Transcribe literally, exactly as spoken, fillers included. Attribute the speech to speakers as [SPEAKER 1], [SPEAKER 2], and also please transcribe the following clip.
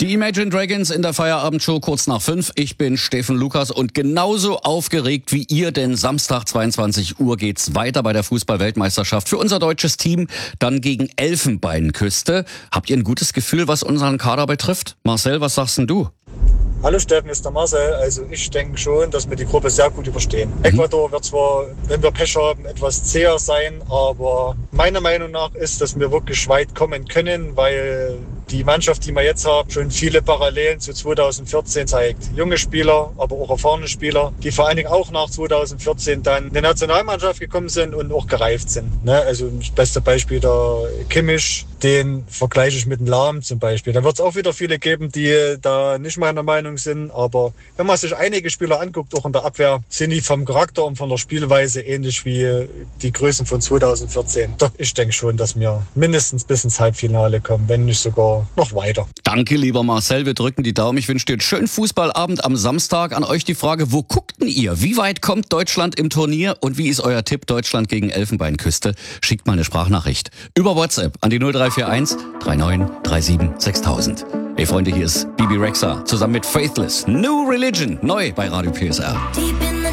[SPEAKER 1] Die Imagine Dragons in der Feierabendshow kurz nach fünf. Ich bin Steffen Lukas und genauso aufgeregt wie ihr, denn Samstag zweiundzwanzig Uhr geht's weiter bei der Fußball-Weltmeisterschaft für unser deutsches Team, dann gegen Elfenbeinküste. Habt ihr ein gutes Gefühl, was unseren Kader betrifft? Marcel, was sagst denn du?
[SPEAKER 2] Hallo Steffen, ist der Marcel. Also ich denke schon, dass wir die Gruppe sehr gut überstehen. Mhm. Ecuador wird zwar, wenn wir Pech haben, etwas zäher sein, aber meiner Meinung nach ist, dass wir wirklich weit kommen können, weil die Mannschaft, die wir jetzt haben, schon viele Parallelen zu zweitausendvierzehn zeigt. Junge Spieler, aber auch erfahrene Spieler, die vor allen Dingen auch nach zweitausendvierzehn dann in die Nationalmannschaft gekommen sind und auch gereift sind. Ne? Also das beste Beispiel der Kimmich, den vergleiche ich mit dem Lahm zum Beispiel. Da wird es auch wieder viele geben, die da nicht meiner Meinung sind, aber wenn man sich einige Spieler anguckt, auch in der Abwehr, sind die vom Charakter und von der Spielweise ähnlich wie die Größen von zweitausendvierzehn. Doch ich denke schon, dass wir mindestens bis ins Halbfinale kommen, wenn nicht sogar noch weiter.
[SPEAKER 1] Danke, lieber Marcel. Wir drücken die Daumen. Ich wünsche dir einen schönen Fußballabend am Samstag. An euch die Frage, wo guckten ihr? Wie weit kommt Deutschland im Turnier? Und wie ist euer Tipp Deutschland gegen Elfenbeinküste? Schickt mal eine Sprachnachricht über WhatsApp an die null drei vier eins drei neun drei sieben sechstausend. Hey Freunde, hier ist Bibi Rexha zusammen mit Faithless. New Religion, neu bei Radio P S R.